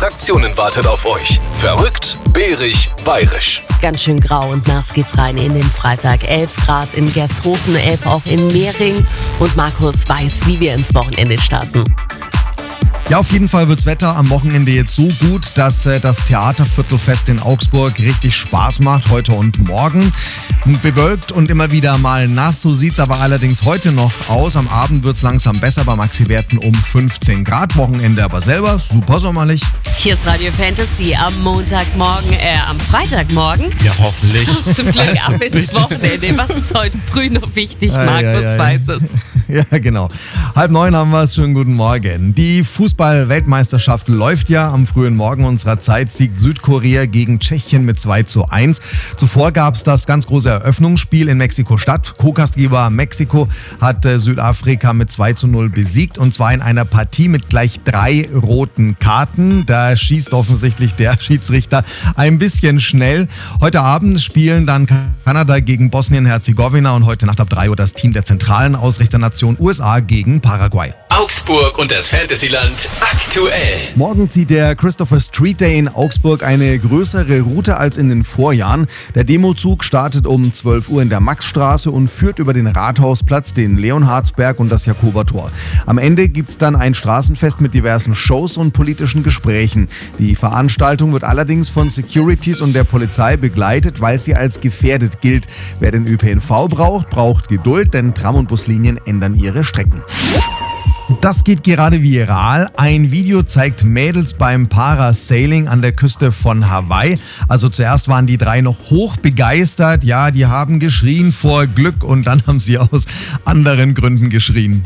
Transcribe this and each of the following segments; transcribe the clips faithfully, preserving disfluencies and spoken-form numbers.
Attraktionen wartet auf euch. Verrückt, bärig, bayerisch. Ganz schön grau und nass geht's rein in den Freitag. elf Grad in Gersthofen, elf auch in Mehring. Und Markus weiß, wie wir ins Wochenende starten. Ja, auf jeden Fall wird's Wetter am Wochenende jetzt so gut, dass äh, das Theaterviertelfest in Augsburg richtig Spaß macht, heute und morgen. Bewölkt und immer wieder mal nass, so sieht's aber allerdings heute noch aus. Am Abend wird's langsam besser, bei Maxi-Werten um fünfzehn Grad. Wochenende aber selber super sommerlich. Hier ist Radio Fantasy am Montagmorgen, äh, am Freitagmorgen. Ja, hoffentlich. Zum Glück ab ins Wochenende. Was ist heute früh noch wichtig? Ei, Markus ei, ei. weiß es. Ja, genau. Halb neun haben wir es. Schönen guten Morgen. Die Fußball-Weltmeisterschaft läuft ja. Am frühen Morgen unserer Zeit siegt Südkorea gegen Tschechien mit zwei zu eins. Zuvor gab es das ganz große Eröffnungsspiel in Mexiko-Stadt. Co-Gastgeber Mexiko hat äh, Südafrika mit zwei zu null besiegt. Und zwar in einer Partie mit gleich drei roten Karten. Da schießt offensichtlich der Schiedsrichter ein bisschen schnell. Heute Abend spielen dann Kanada gegen Bosnien-Herzegowina und heute Nacht ab drei Uhr das Team der zentralen Ausrichternation U S A gegen Paraguay. Augsburg und das Fantasyland aktuell. Morgen zieht der Christopher Street Day in Augsburg eine größere Route als in den Vorjahren. Der Demozug startet um zwölf Uhr in der Maxstraße und führt über den Rathausplatz, den Leonhardsberg und das Jakobertor. Am Ende gibt's dann ein Straßenfest mit diversen Shows und politischen Gesprächen. Die Veranstaltung wird allerdings von Securities und der Polizei begleitet, weil sie als gefährdet gilt. Wer den Ö P N V braucht, braucht Geduld, denn Tram- und Buslinien ändern ihre Strecken. Das geht gerade viral. Ein Video zeigt Mädels beim Parasailing an der Küste von Hawaii. Also zuerst waren die drei noch hoch begeistert. Ja, die haben geschrien vor Glück und dann haben sie aus anderen Gründen geschrien.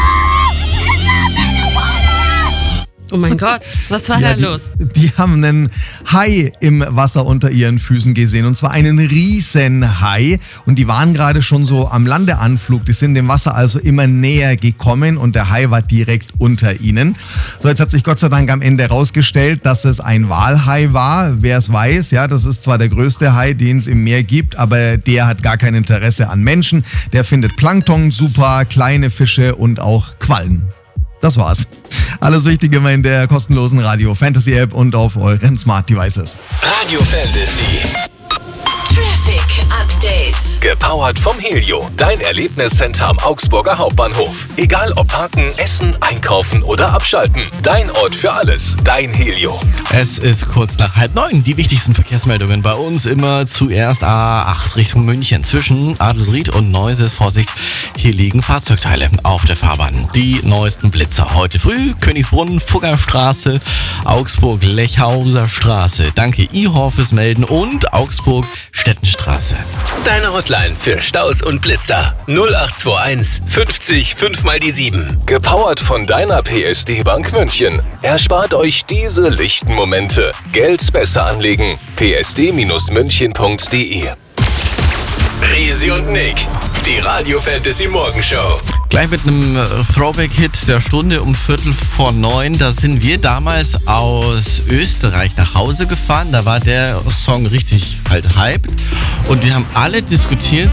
Oh mein Gott, was war Ja, da die, los? Die haben einen Hai im Wasser unter ihren Füßen gesehen und zwar einen riesen Hai und die waren gerade schon so am Landeanflug, die sind dem Wasser also immer näher gekommen und der Hai war direkt unter ihnen. So, jetzt hat sich Gott sei Dank am Ende herausgestellt, dass es ein Walhai war. Wer es weiß, ja, das ist zwar der größte Hai, den es im Meer gibt, aber der hat gar kein Interesse an Menschen. Der findet Plankton super, kleine Fische und auch Quallen. Das war's. Alles Wichtige immer in der kostenlosen Radio Fantasy App und auf euren Smart Devices. Radio Fantasy. Traffic Update. Gepowert vom Helio. Dein Erlebniscenter am Augsburger Hauptbahnhof. Egal ob parken, essen, einkaufen oder abschalten. Dein Ort für alles. Dein Helio. Es ist kurz nach halb neun. Die wichtigsten Verkehrsmeldungen bei uns immer zuerst A acht Richtung München. Zwischen Adelsried und Neuses, Vorsicht, hier liegen Fahrzeugteile auf der Fahrbahn. Die neuesten Blitzer. Heute früh Königsbrunn, Fuggerstraße, Augsburg, Lechhauser Straße. Danke Ihorf fürs Melden und Augsburg, Stettenstraße. Deine Hotline für Staus und Blitzer. null acht zwei eins fünfzig fünf mal die sieben. Gepowert von deiner P S D Bank München. Erspart euch diese lichten Momente. Geld besser anlegen. p s d münchen punkt d e. Risi und Nick. Die Radio Fantasy Morgenshow. Gleich mit einem Throwback-Hit der Stunde um Viertel vor neun. Da sind wir damals aus Österreich nach Hause gefahren. Da war der Song richtig halt hyped. Und wir haben alle diskutiert,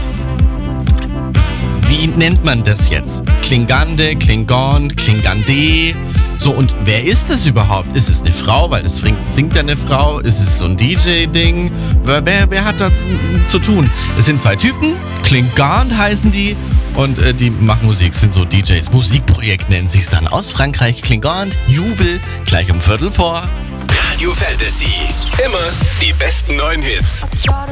wie nennt man das jetzt? Klingande, Klingon, Klingande. So, und wer ist das überhaupt? Ist es eine Frau? Weil das singt ja eine Frau. Ist es so ein D J-Ding? Wer, wer hat da zu tun? Es sind zwei Typen. Klingon heißen die. Und äh, die machen Musik, sind so D Js. Musikprojekt nennen sie es dann. Aus Frankreich, Klingon, Jubel, gleich um Viertel vor. Radio Fantasy. Immer die besten neuen Hits.